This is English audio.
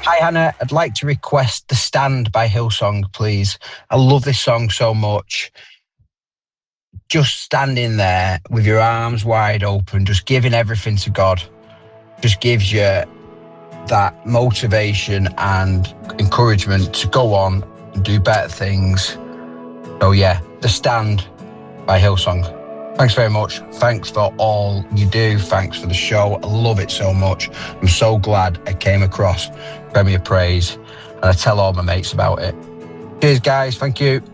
Hi, Hannah. I'd like to request The Stand by Hillsong, please. I love this song so much. Just standing there with your arms wide open, just giving everything to God, just gives you that motivation and encouragement to go on and do better things. So yeah, The Stand by Hillsong. Thanks very much. Thanks for all you do. Thanks for the show. I love it so much. I'm so glad I came across Premier Praise, and I tell all my mates about it. Cheers, guys. Thank you.